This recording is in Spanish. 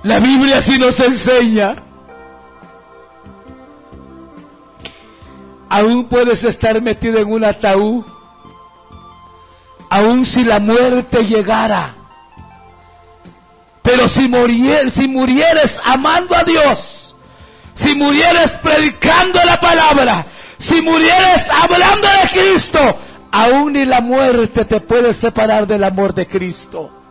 La Biblia sí nos enseña. Aún puedes estar metido en un ataúd, aún si la muerte llegara. Pero si murieres amando a Dios, si murieres predicando la palabra, si murieres hablando de Cristo, aún ni la muerte te puede separar del amor de Cristo.